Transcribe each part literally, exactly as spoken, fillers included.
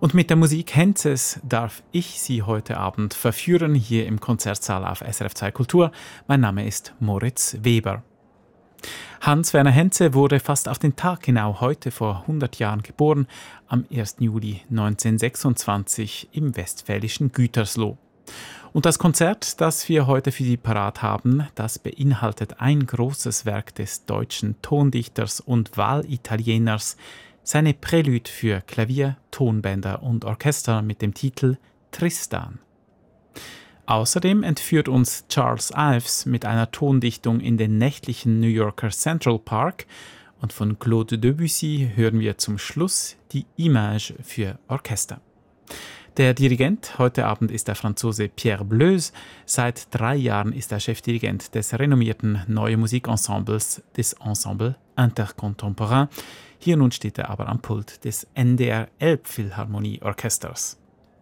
Und mit der Musik Henzes darf ich Sie heute Abend verführen hier im Konzertsaal auf S R F zwei Kultur. Mein Name ist Moritz Weber. Hans-Werner Henze wurde fast auf den Tag genau heute vor hundert Jahren geboren, am ersten Juli neunzehnhundertsechsundzwanzig im westfälischen Gütersloh. Und das Konzert, das wir heute für Sie parat haben, das beinhaltet ein großes Werk des deutschen Tondichters und Wahlitalieners, seine Prälude für Klavier, Tonbänder und Orchester mit dem Titel Tristan. Außerdem entführt uns Charles Ives mit einer Tondichtung in den nächtlichen New Yorker Central Park und von Claude Debussy hören wir zum Schluss die Image für Orchester. Der Dirigent heute Abend ist der Franzose Pierre Bleuse. Seit drei Jahren ist er Chefdirigent des renommierten Neue Musikensembles des Ensemble Intercontemporain. Hier nun steht er aber am Pult des N D R Elbphilharmonie-Orchesters.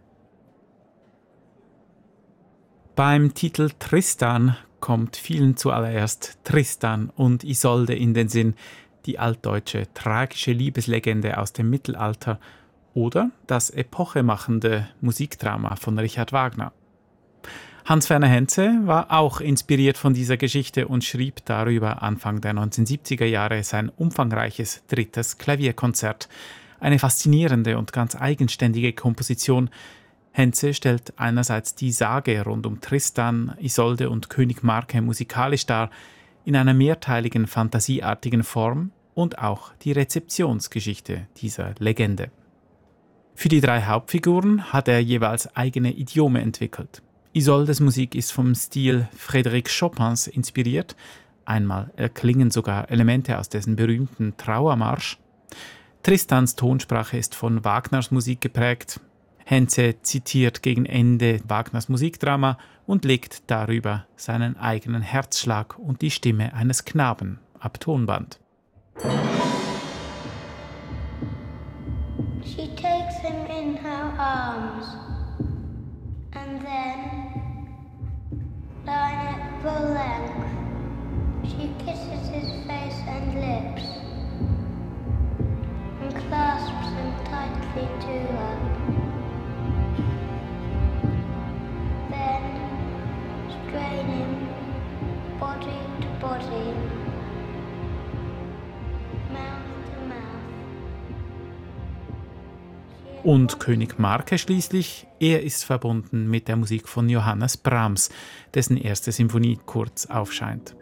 Beim Titel Tristan kommt vielen zuallererst Tristan und Isolde in den Sinn, die altdeutsche tragische Liebeslegende aus dem Mittelalter oder das epochemachende Musikdrama von Richard Wagner. Hans-Werner Henze war auch inspiriert von dieser Geschichte und schrieb darüber Anfang der neunzehnhundertsiebziger Jahre sein umfangreiches drittes Klavierkonzert. Eine faszinierende und ganz eigenständige Komposition. Henze stellt einerseits die Sage rund um Tristan, Isolde und König Marke musikalisch dar, in einer mehrteiligen, fantasieartigen Form und auch die Rezeptionsgeschichte dieser Legende. Für die drei Hauptfiguren hat er jeweils eigene Idiome entwickelt. Isoldes Musik ist vom Stil Frédéric Chopins inspiriert. Einmal erklingen sogar Elemente aus dessen berühmten Trauermarsch. Tristans Tonsprache ist von Wagners Musik geprägt. Henze zitiert gegen Ende Wagners Musikdrama und legt darüber seinen eigenen Herzschlag und die Stimme eines Knaben ab Tonband. She takes him in her arms and then, lying at full length, she kisses his face and lips and clasps him tightly to her. Then, straining body to body, mouth to mouth. Und König Marke schließlich, er ist verbunden mit der Musik von Johannes Brahms, dessen erste Symphonie kurz aufscheint.